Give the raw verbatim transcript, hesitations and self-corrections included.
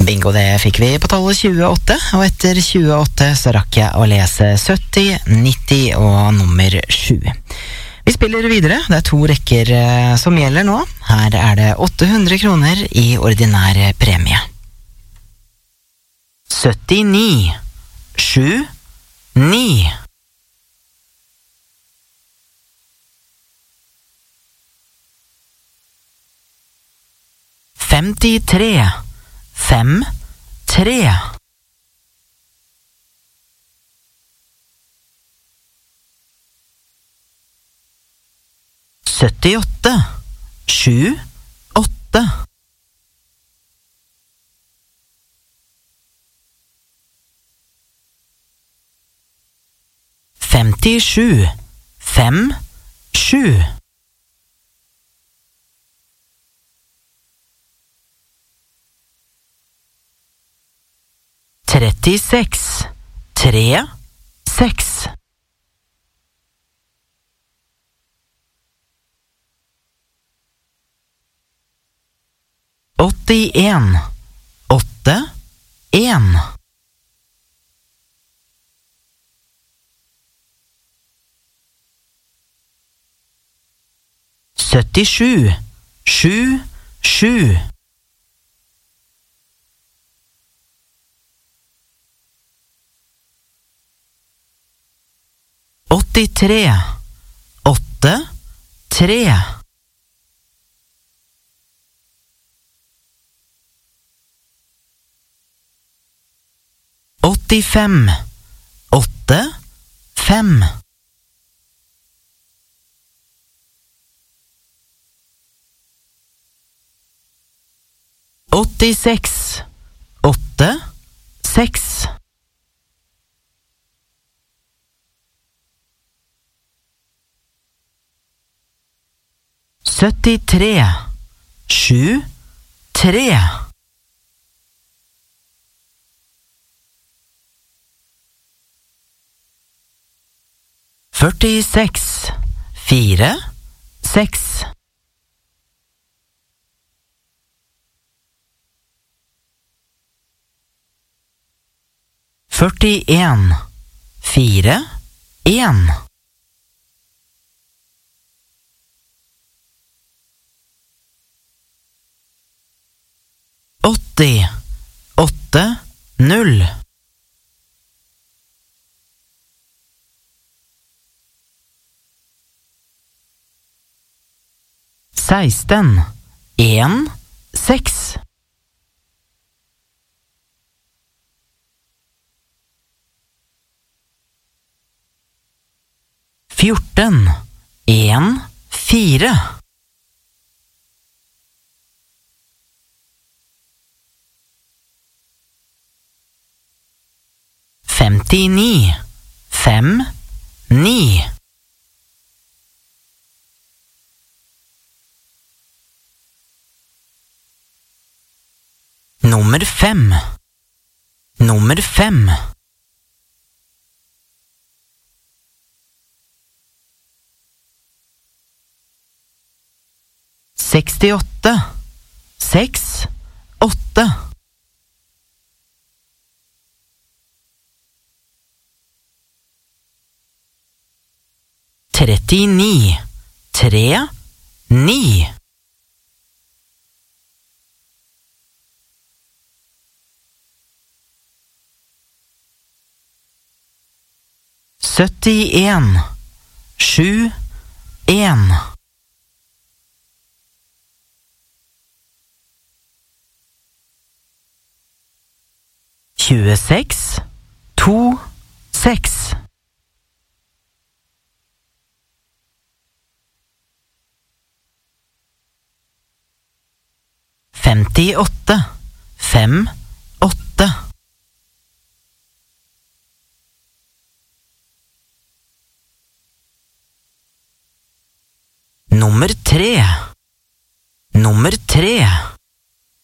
Bingo, det fikk vi på tallet tjueåtte, og etter tjueåtte så rakk jeg å lese sytti, nitti og nummer sju. Vi spiller videre, det er to rekker eh, som gjelder nå. Her er det åtte hundre kroner i ordinær premie. syttini, sju, ni. femtitre, fem, tre. syttiåtte, sju, åtte. femtisju, fem, sju. trettiseks, tre, seks. åttien, åtte, en. syttisju, sju, sju. åttitre, åtte, tre. åttifem, åtte, fem. åttiseks, åtte, seks. syttitre, sju, tre. førtiseks, fire, seks. førtien, fire, en. åtti, åtte, null. seksten, en, seks. fjorten, en, fire. femtini, fem, ni. Nummer fem. Nummer fem. sekstiåtte, seks, åtte. trettini, tre, ni. syttien, sju, en. tjueseks, to, seks. femtiåtte, fem, åtte. Nummer tre. Nummer tre.